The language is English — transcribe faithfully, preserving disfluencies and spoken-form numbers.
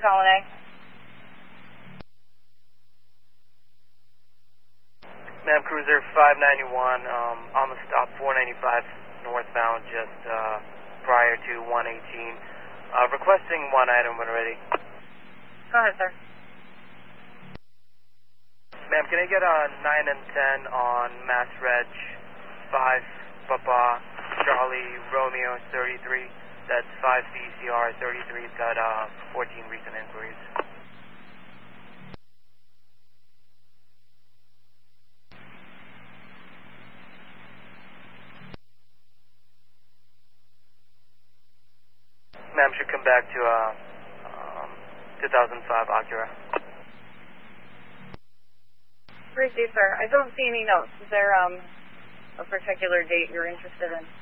Holiday. Ma'am, Cruiser five ninety-one, um, on the stop four ninety-five northbound, just uh, prior to one eighteen. Uh, requesting one item when ready. Go ahead, sir. Ma'am, can I get a nine and ten on Mass Reg five Papa Charlie Romeo thirty-three? That's five C C R thirty-three. It's got uh, fourteen recent inquiries. Ma'am, should come back to uh, um, two thousand five Acura. Received, sir. I don't see any notes. Is there um, a particular date you're interested in?